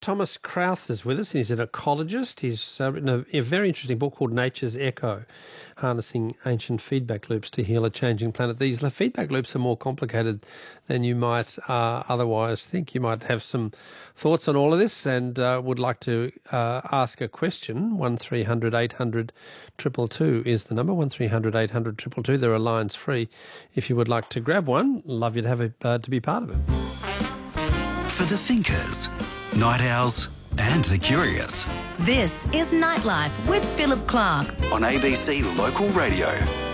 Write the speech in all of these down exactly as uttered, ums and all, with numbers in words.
Thomas Crowther is with us. He's an ecologist. He's uh, written a, a very interesting book called Nature's Echo, Harnessing Ancient Feedback Loops to Heal a Changing Planet. These feedback loops are more complicated than you might uh, otherwise think. You might have some thoughts on all of this and uh, would like to uh, ask a question. one three hundred eight hundred two two two is the number, one three hundred eight hundred two two two. There are lines free if you would like to grab one. Love you to have it, uh, to be part of it. For the thinkers, night owls and the curious. This is Nightlife with Philip Clark on A B C Local Radio.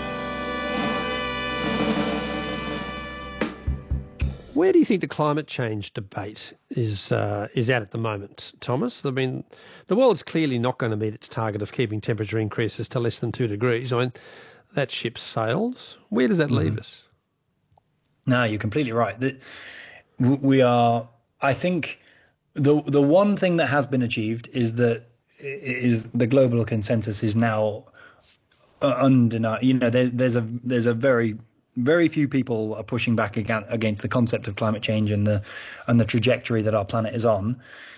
Where do you think the climate change debate is uh, is at at the moment, Thomas? I mean, the world's clearly not going to meet its target of keeping temperature increases to less than two degrees. I mean, that ship sailed. Where does that mm. leave us? No, you're completely right. The, we are, I think, the the one thing that has been achieved is that is the global consensus is now undeniable. You know, there, there's a there's a very very few people are pushing back against the concept of climate change and the and the trajectory that our planet is on,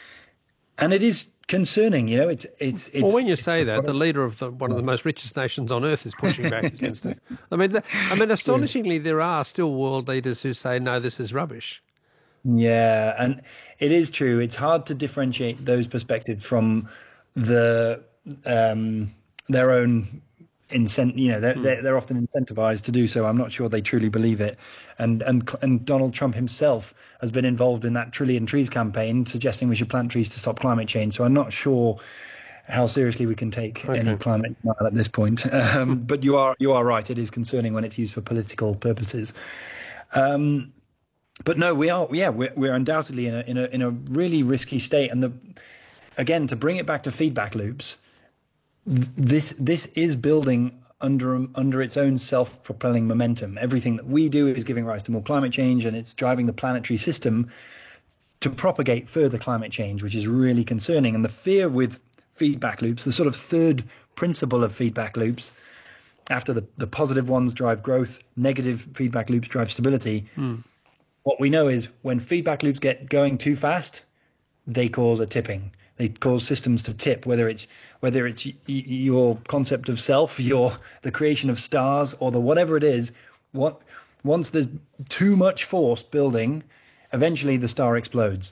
and it is concerning. You know, it's it's. it's well, when you say that, the leader of the, one of the most richest nations on earth is pushing back against it. I mean, the, I mean, astonishingly, there are still world leaders who say no, this is rubbish. Yeah, and it is true. It's hard to differentiate those perspectives from the um, their own incent. You know, they're, mm. they're they're often incentivized to do so. I'm not sure they truly believe it. And and and Donald Trump himself has been involved in that Trillion Trees campaign, suggesting we should plant trees to stop climate change. So I'm not sure how seriously we can take okay. any climate denial at this point. Um, but you are you are right. It is concerning when it's used for political purposes. Um, But no, we are. Yeah, we're, we're undoubtedly in a in a in a really risky state. And the again, to bring it back to feedback loops, this this is building under under its own self-propelling momentum. Everything that we do is giving rise to more climate change, and it's driving the planetary system to propagate further climate change, which is really concerning. And the fear with feedback loops, the sort of third principle of feedback loops, after the the positive ones drive growth, negative feedback loops drive stability. Mm. What we know is when feedback loops get going too fast, they cause a tipping. They cause systems to tip, whether it's whether it's y- your concept of self, your the creation of stars, or the whatever it is. What once there's too much force building, eventually the star explodes.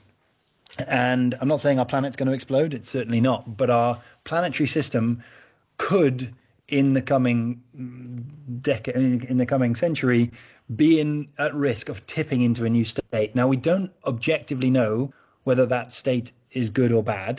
And I'm not saying our planet's going to explode. It's certainly not. But our planetary system could, in the coming decade, in the coming century, be in, at risk of tipping into a new state. Now, we don't objectively know whether that state is good or bad,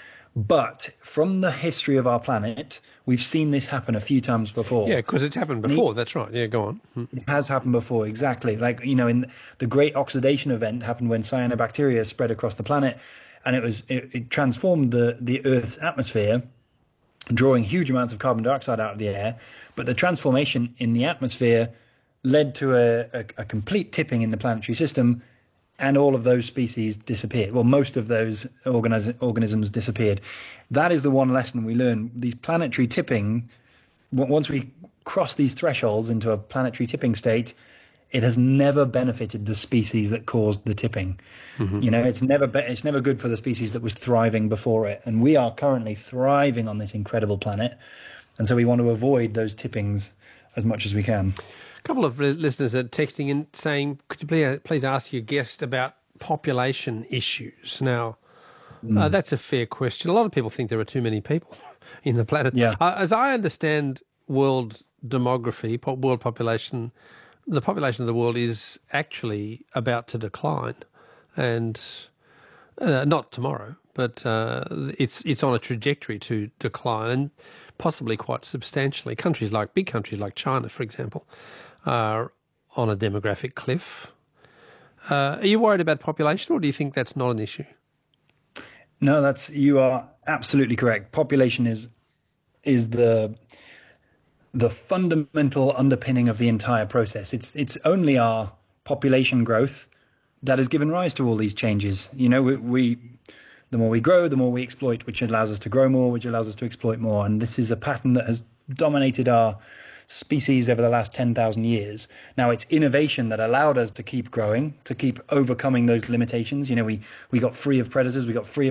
but from the history of our planet, we've seen this happen a few times before. Yeah, because it's happened before. That's right. Yeah, go on. It has happened before, exactly. Like, you know, in the Great Oxidation Event happened when cyanobacteria spread across the planet, and it was it, it transformed the, the Earth's atmosphere, drawing huge amounts of carbon dioxide out of the air. But the transformation in the atmosphere led to a, a, a complete tipping in the planetary system, and all of those species disappeared. Well, most of those organis- organisms disappeared. That is the one lesson we learn. These planetary tipping, once we cross these thresholds into a planetary tipping state, it has never benefited the species that caused the tipping. Mm-hmm. You know, it's never be- it's never good for the species that was thriving before it. And we are currently thriving on this incredible planet. And so we want to avoid those tippings as much as we can. A couple of listeners are texting in saying, could you please, please ask your guest about population issues? Now, mm. uh, that's a fair question. A lot of people think there are too many people in the planet. Yeah. Uh, as I understand world demography, po- world population, the population of the world is actually about to decline. And uh, not tomorrow, but uh, it's it's on a trajectory to decline, and possibly quite substantially. Countries like, big countries like China, for example, are on a demographic cliff. Uh, are you worried about population, or do you think that's not an issue? No, that's you are absolutely correct. Population is is the the fundamental underpinning of the entire process. It's it's only our population growth that has given rise to all these changes. You know, we, we the more we grow, the more we exploit, which allows us to grow more, which allows us to exploit more. And this is a pattern that has dominated our species over the last ten thousand years. Now, it's innovation that allowed us to keep growing, to keep overcoming those limitations. You know, we, we got free of predators, we got free of